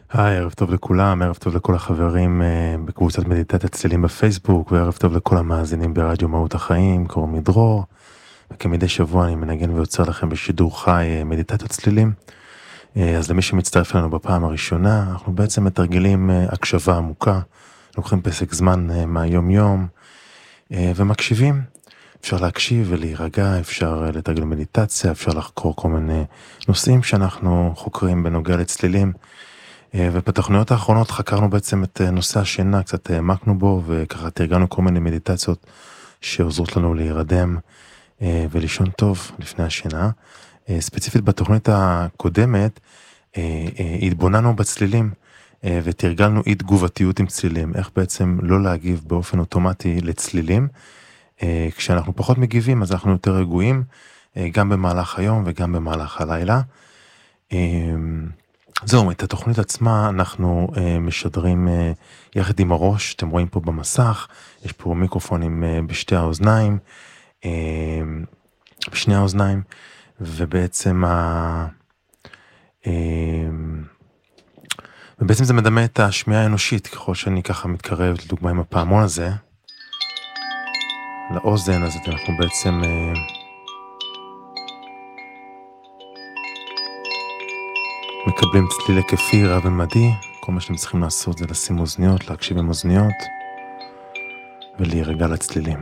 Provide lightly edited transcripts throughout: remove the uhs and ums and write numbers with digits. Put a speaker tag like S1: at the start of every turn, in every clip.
S1: היי, ערב טוב לכולם, ערב טוב לכל החברים בקבוצת מדיטציית צלילים בפייסבוק, וערב טוב לכל המאזינים ברדיו מהות החיים, קוראים לי דרור, וכמדי שבוע אני מנגן ויוצר לכם בשידור חי מדיטציות צלילים. אז למי שמצטרף לנו בפעם הראשונה, אנחנו בעצם מתרגלים הקשבה עמוקה, לוקחים פסק זמן מהיום יום, ומקשיבים. אפשר להקשיב ולהירגע, אפשר לתרגל מדיטציה, אפשר לחקור כל מיני נושאים שאנחנו חוקרים בנוגע לצלילים, ובתוכניות האחרונות חקרנו בעצם את נושא השינה, קצת העמקנו בו, וככה תרגלנו כל מיני מדיטציות שעוזרות לנו להירדם ולישון טוב לפני השינה. ספציפית בתוכנית הקודמת, התבוננו בצלילים, ותרגלנו אי תגובתיות עם צלילים, איך בעצם לא להגיב באופן אוטומטי לצלילים. כשאנחנו פחות מגיבים, אז אנחנו יותר רגועים, גם במהלך היום וגם במהלך הלילה. זהו, את התוכנית עצמה אנחנו משדרים יחד עם הראש, אתם רואים פה במסך, יש פה מיקרופונים בשני האוזניים, ובעצם זה מדמה את השמיעה האנושית, ככל שאני ככה מתקרב לדוגמה עם הפעמון הזה, לאוזן, אז אנחנו בעצם מקבלים צליל היקפי רב-ממדי. כל מה שאתם צריכים לעשות זה לשים אוזניות, להקשיב עם אוזניות ולהירגע לצלילים.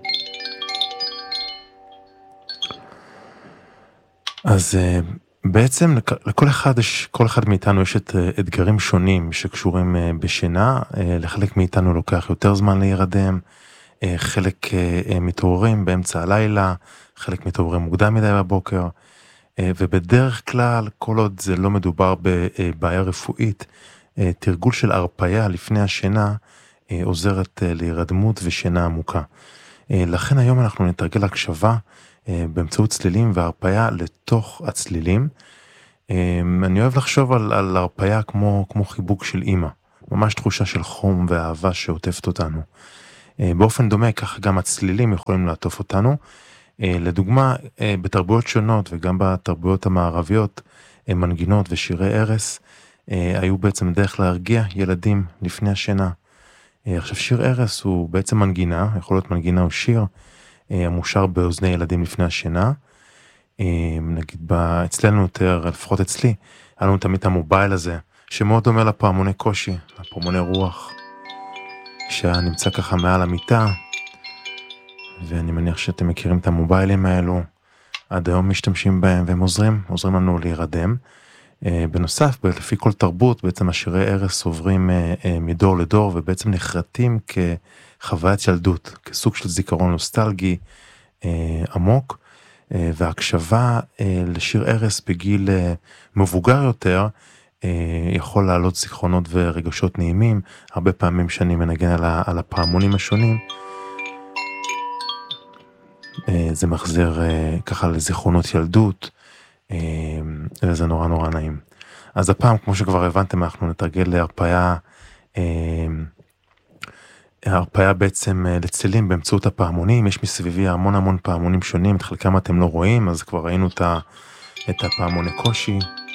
S1: אז בעצם כל אחד מאיתנו יש את אתגרים שונים שקשורים בשינה. לחלק מאיתנו לוקח יותר זמן להירדם, חלק מתעוררים באמצע הלילה, חלק מתעוררים מוקדם מדי בבוקר, ובדרך כלל, כל עוד זה לא מדובר בבעיה רפואית, תרגול של הרפיה לפני השינה עוזרת להירדמות ושינה עמוקה. לכן היום אנחנו נתרגל הקשבה באמצעות צלילים והרפיה לתוך הצלילים. אני אוהב לחשוב על הרפיה כמו חיבוק של אמא, ממש תחושה של חום ואהבה שעוטפת אותנו. באופן דומה, ככה גם הצלילים יכולים לעטוף אותנו. לדוגמה, בתרבויות שונות וגם בתרבויות המערביות, מנגינות ושירי ערש היו בעצם דרך להרגיע ילדים לפני השינה. עכשיו, שיר ערש הוא בעצם מנגינה, יכול להיות מנגינה או שיר, המושר באוזני ילדים לפני השינה. נגיד, אצלנו יותר, לפחות אצלי, היה לנו תמיד המובייל הזה, שמאוד דומה לפעמוני קושי, לפעמוני רוח, שנמצא ככה מעל המיטה, ואני מניח שאתם מכירים את המוביילים האלו, עד היום משתמשים בהם, והם עוזרים לנו להירדם. בנוסף, לפי כל תרבות, בעצם השירי ערש עוברים מדור לדור, ובעצם נחרטים כחוויית ילדות, כסוג של זיכרון נוסטלגי עמוק, וההקשבה לשיר ערש בגיל מבוגר יותר, יכול לעלות זיכרונות ורגשות נעימים. הרבה פעמים שאני מנגן על הפעמונים השונים, זה מחזיר ככה לזיכרונות ילדות, וזה נורא נורא נעים. אז הפעם, כמו שכבר הבנתם, אנחנו נתרגל להרפיה בעצם לצלילים באמצעות הפעמונים. יש מסביבי המון פעמונים שונים, את חלקם אתם לא רואים, אז כבר ראינו את הפעמוני קושי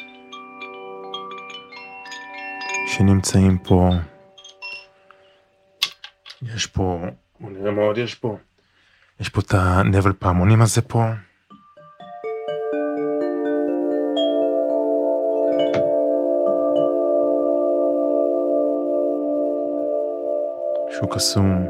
S1: שנמצאים פה. יש פה, בוא נראה מה עוד יש פה. יש פה את הנבל פעמונים הזה פה. שהוא קסום.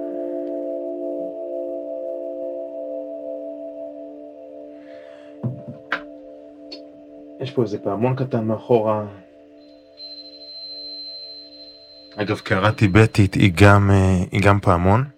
S1: יש פה איזה פעמון קטן מאחורה. אגב, קערה טיבטית היא גם פעמון.